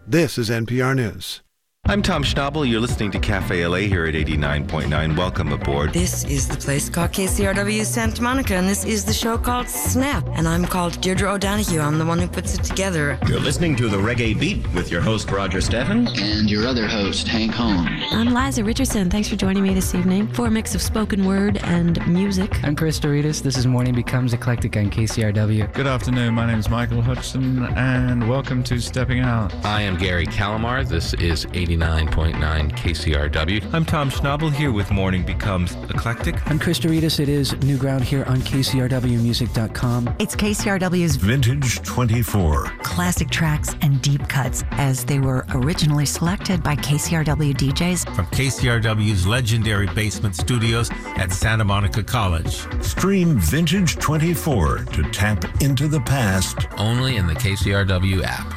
This is NPR News. I'm Tom Schnabel. You're listening to Cafe LA here at 89.9. Welcome aboard. This is the place called KCRW Santa Monica, and this is the show called Snap. And I'm called Deirdre O'Donoghue. I'm the one who puts it together. You're listening to The Reggae Beat with your host, Roger Steffen. And your other host, Hank Holmes. I'm Liza Richardson. Thanks for joining me this evening for a mix of spoken word and music. I'm Chris Doritas. This is Morning Becomes Eclectic on KCRW. Good afternoon. My name is Michael Hudson, and welcome to Stepping Out. I am Gary Calamar. This is 89.9 KCRW. I'm Tom Schnabel here with Morning Becomes Eclectic. I'm Chris Doritas. It is New Ground here on KCRWmusic.com. It's KCRW's Vintage 24. Classic tracks and deep cuts as they were originally selected by KCRW DJs. From KCRW's legendary basement studios at Santa Monica College. Stream Vintage 24 to tap into the past. Only in the KCRW app.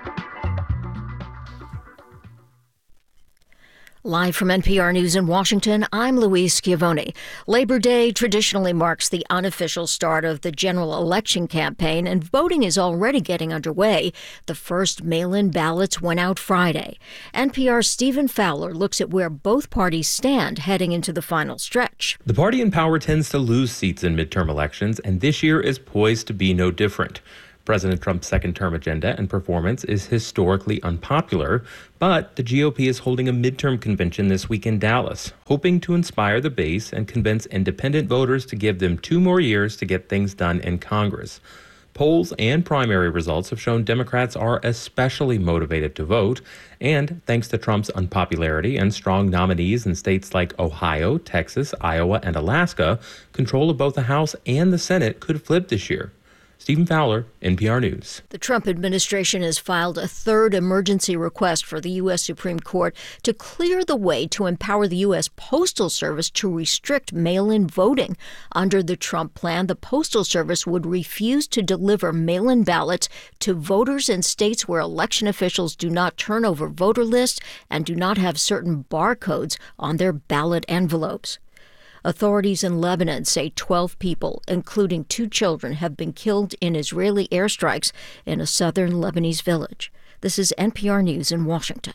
Live from NPR News in Washington, I'm Louise Schiavone. Labor Day traditionally marks the unofficial start of the general election campaign, and voting is already getting underway. The first mail-in ballots went out Friday. NPR's Stephen Fowler looks at where both parties stand heading into the final stretch. The party in power tends to lose seats in midterm elections, and this year is poised to be no different. President Trump's second-term agenda and performance is historically unpopular, but the GOP is holding a midterm convention this week in Dallas, hoping to inspire the base and convince independent voters to give them 2 more years to get things done in Congress. Polls and primary results have shown Democrats are especially motivated to vote, and thanks to Trump's unpopularity and strong nominees in states like Ohio, Texas, Iowa, and Alaska, control of both the House and the Senate could flip this year. Stephen Fowler, NPR News. The Trump administration has filed a third emergency request for the U.S. Supreme Court to clear the way to empower the U.S. Postal Service to restrict mail-in voting. Under the Trump plan, the Postal Service would refuse to deliver mail-in ballots to voters in states where election officials do not turn over voter lists and do not have certain barcodes on their ballot envelopes. Authorities in Lebanon say 12 people, including 2 children, have been killed in Israeli airstrikes in a southern Lebanese village. This is NPR News in Washington.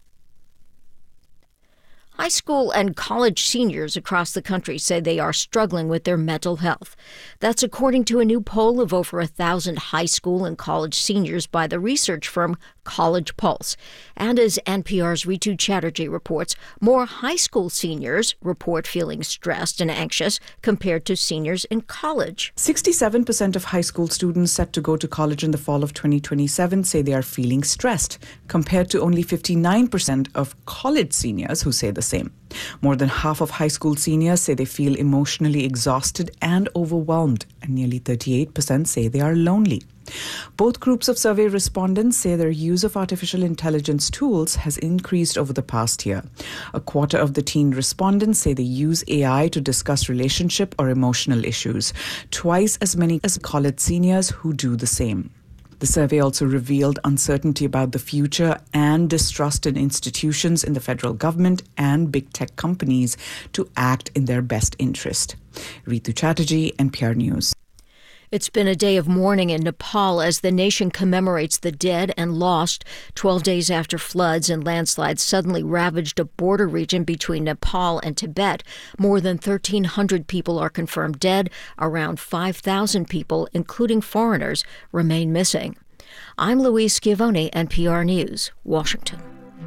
High school and college seniors across the country say they are struggling with their mental health. That's according to a new poll of over 1,000 high school and college seniors by the research firm College Pulse. And as NPR's Ritu Chatterjee reports, more high school seniors report feeling stressed and anxious compared to seniors in college. 67% of high school students set to go to college in the fall of 2027 say they are feeling stressed, compared to only 59% of college seniors who say the same. More than half of high school seniors say they feel emotionally exhausted and overwhelmed, and nearly 38% say they are lonely. Both groups of survey respondents say their use of artificial intelligence tools has increased over the past year. A quarter of the teen respondents say they use AI to discuss relationship or emotional issues, twice as many as college seniors who do the same. The survey also revealed uncertainty about the future and distrust in institutions in the federal government and big tech companies to act in their best interest. Ritu Chatterjee, NPR News. It's been a day of mourning in Nepal as the nation commemorates the dead and lost 12 days after floods and landslides suddenly ravaged a border region between Nepal and Tibet. More than 1,300 people are confirmed dead. Around 5,000 people, including foreigners, remain missing. I'm Louise Schiavone, NPR News, Washington.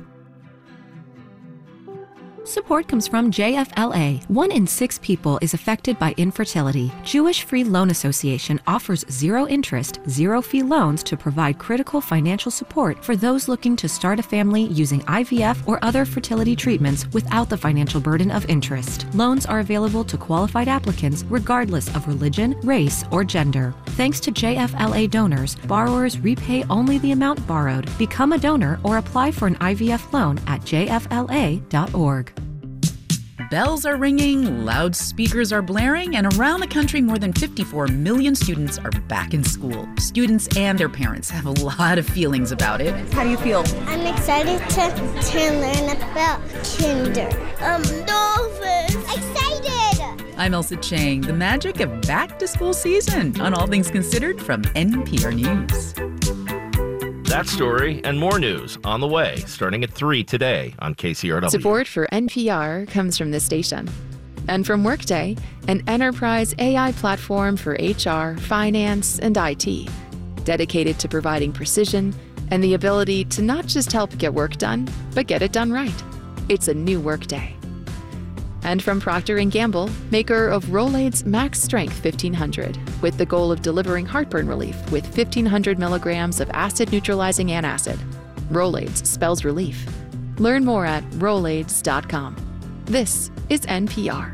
Support comes from JFLA. 1 in 6 people is affected by infertility. Jewish Free Loan Association offers 0 interest, 0 fee loans to provide critical financial support for those looking to start a family using IVF or other fertility treatments without the financial burden of interest. Loans are available to qualified applicants regardless of religion, race, or gender. Thanks to JFLA donors, borrowers repay only the amount borrowed. Become a donor or apply for an IVF loan at jfla.org. Bells are ringing, loudspeakers are blaring, and around the country, more than 54 million students are back in school. Students and their parents have a lot of feelings about it. How do you feel? I'm excited to learn about kinder. Nervous. Excited! I'm Elsa Chang. The magic of back-to-school season on All Things Considered from NPR News. That story and more news on the way, starting at 3 today on KCRW. Support for NPR comes from this station. And from Workday, an enterprise AI platform for HR, finance, and IT, dedicated to providing precision and the ability to not just help get work done, but get it done right. It's a new Workday. And from Procter & Gamble, maker of Rolaids Max Strength 1500, with the goal of delivering heartburn relief with 1,500 milligrams of acid-neutralizing antacid. Rolaids spells relief. Learn more at Rolaids.com. This is NPR.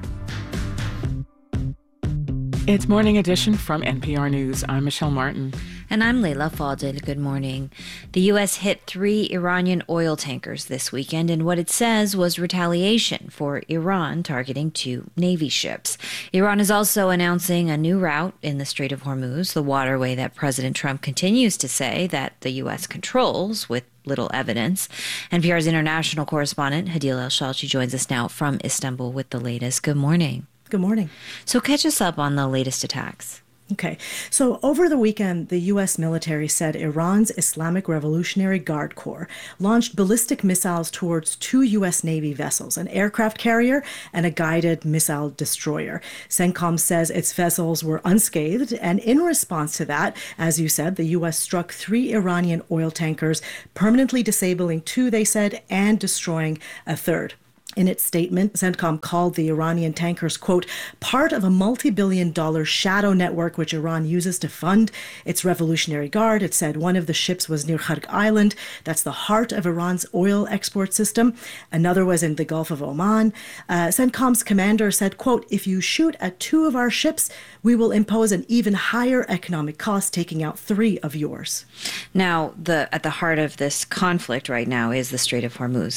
It's Morning Edition from NPR News. I'm Michelle Martin. And I'm Leila Fadel. Good morning. The U.S. hit 3 Iranian oil tankers this weekend in what it says was retaliation for Iran targeting 2 Navy ships. Iran is also announcing a new route in the Strait of Hormuz, the waterway that President Trump continues to say that the U.S. controls with little evidence. NPR's international correspondent, Hadil El-Shalchi, joins us now from Istanbul with the latest. Good morning. Good morning. So catch us up on the latest attacks. Okay, so over the weekend, the U.S. military said Iran's Islamic Revolutionary Guard Corps launched ballistic missiles towards 2 U.S. Navy vessels, an aircraft carrier and a guided missile destroyer. CENTCOM says its vessels were unscathed, and in response to that, as you said, the U.S. struck 3 Iranian oil tankers, permanently disabling 2, they said, and destroying a 3rd. In its statement, CENTCOM called the Iranian tankers, quote, part of a multi-billion-dollar shadow network which Iran uses to fund its Revolutionary Guard. It said one of the ships was near Khark Island. That's the heart of Iran's oil export system. Another was in the Gulf of Oman. CENTCOM's commander said, quote, if you shoot at 2 of our ships, we will impose an even higher economic cost, taking out 3 of yours. Now, at the heart of this conflict right now is the Strait of Hormuz.